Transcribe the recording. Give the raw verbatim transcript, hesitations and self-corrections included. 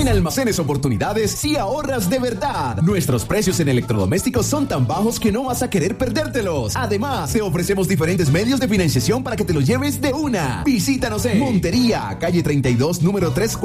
En Almacenes Oportunidades, sí ahorras de verdad. Nuestros precios en electrodomésticos son tan bajos que no vas a querer perdértelos. Además, te ofrecemos diferentes medios de financiación para que te los lleves de una. Visítanos en Montería, calle treinta y dos, número tres.